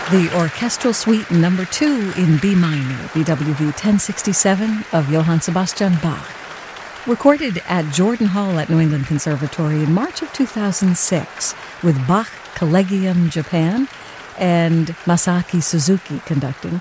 The Orchestral Suite Number 2 in B minor, BWV 1067 of Johann Sebastian Bach. Recorded at Jordan Hall at New England Conservatory in March of 2006 with Bach Collegium Japan and Masaaki Suzuki conducting.